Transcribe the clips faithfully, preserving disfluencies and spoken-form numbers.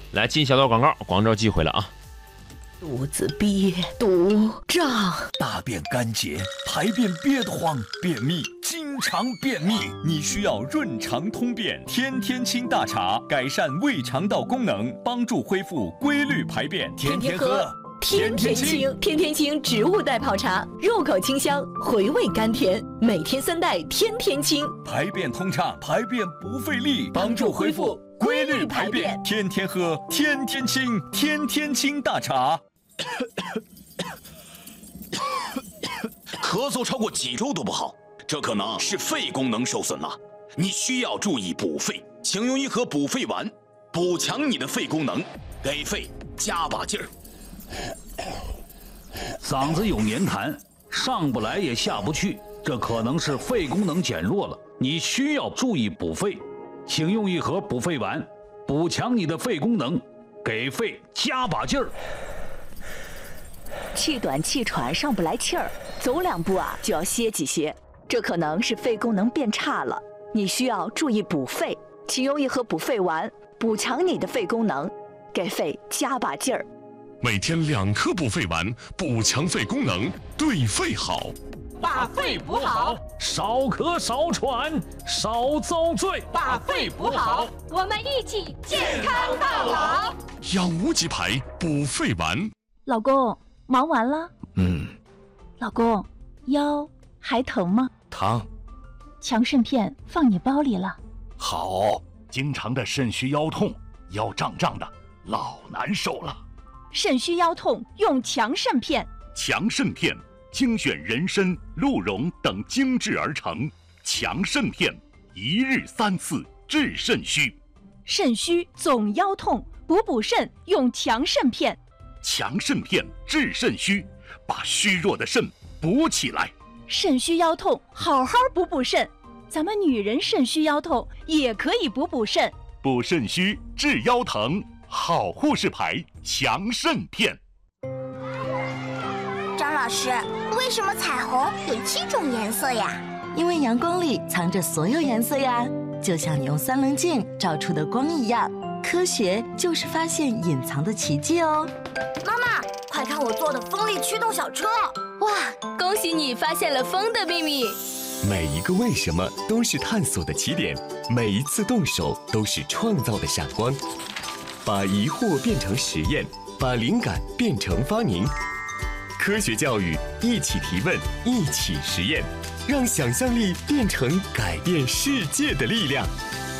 来进小段广告，广告寄回来啊。 肚子憋，肚胀， 大便干结，排便憋得慌，便秘，经常便秘，你需要润肠通便天天清大茶，改善胃肠道功能，帮助恢复规律排便，天天喝。 天天清，天天清植物代泡茶，入口清香，回味甘甜，每天三袋，天天清， 排便通畅，排便不费力，帮助恢复规律排便，天天喝，天天清，天天清大茶。 咳嗽超过几周都不好，这可能是肺功能受损了，你需要注意补肺，请用一盒补肺丸，补强你的肺功能，给肺加把劲儿。 嗓子有黏痰，上不来也下不去，这可能是肺功能减弱了，你需要注意补肺，请用一盒补肺丸，补强你的肺功能，给肺加把劲儿。 气短气喘上不来气儿，走两步啊就要歇几歇，这可能是肺功能变差了，你需要注意补肺，请用一盒补肺丸，补强你的肺功能，给肺加把劲儿。 每天两颗补肺丸，补强肺功能，对肺好。 把肺补好， 少咳少喘，少遭罪。 把肺补好，我们一起健康到老。 养无极牌补肺丸。 老公，忙完了？ 嗯。 老公，腰还疼吗？ 疼。 强肾片放你包里了。 好，经常的肾虚腰痛，腰胀胀的，老难受了。 肾虚腰痛用强肾片。 强肾片精选人参、鹿茸等精制而成，强肾片一日三次治肾虚。 肾虚总腰痛，补补肾用强肾片。 强肾片治肾虚，把虚弱的肾补起来。 肾虚腰痛，好好补补肾。咱们女人肾虚腰痛也可以补补肾。 补肾虚治腰疼，好护士牌强肾片。 张老师，为什么彩虹有七种颜色呀？ 因为阳光里藏着所有颜色呀，就像你用三棱镜照出的光一样。科学就是发现隐藏的奇迹哦。 妈妈，快看我做的风力驱动小车！ 哇，恭喜你发现了风的秘密！ 每一个为什么都是探索的起点，每一次动手都是创造的闪光。把疑惑变成实验，把灵感变成发明。科学教育，一起提问，一起实验，让想象力变成改变世界的力量。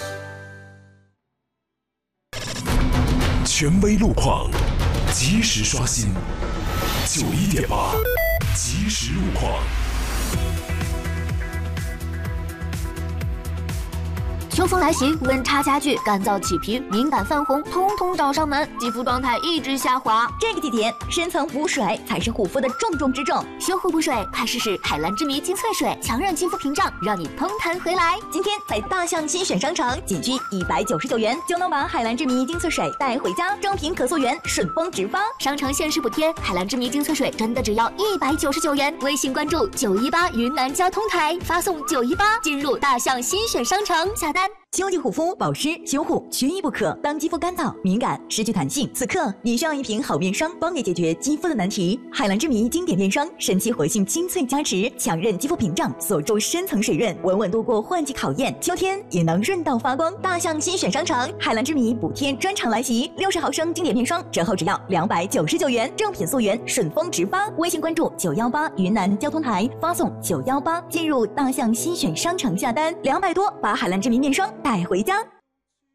权威路况，及时刷新。九一点八，及时路况。 秋风来袭，温差加剧，干燥起皮，敏感泛红，通通找上门，肌肤状态一直下滑。 这个季节，深层补水才是护肤的重中之重。 修护补水，快试试海蓝之谜精粹水，强韧肌肤屏障，让你嘭弹回来。 今天在大象新选商城，仅需一百九十九元就能把海蓝之谜精粹水带回家，正品可溯源，顺丰直发。 商城限时补贴，海蓝之谜精粹水真的只要一百九十九元。微信关注九一八云南交通台，发送九一八进入大象新选商城下单。 秋季护肤保湿修护缺一不可。当肌肤干燥、敏感、失去弹性，此刻你需要一瓶好面霜，帮你解决肌肤的难题。海蓝之谜经典面霜，神奇活性精粹加持，强韧肌肤屏障，锁住深层水润，稳稳度过换季考验。秋天也能润到发光。大象新选商城，海蓝之谜补贴专场来袭，六十毫升经典面霜折后只要两百九十九元，正品溯源，顺丰直发。微信关注九一八云南交通台，发送九一八进入大象新选商城下单，两百多把海蓝之谜面霜带回家。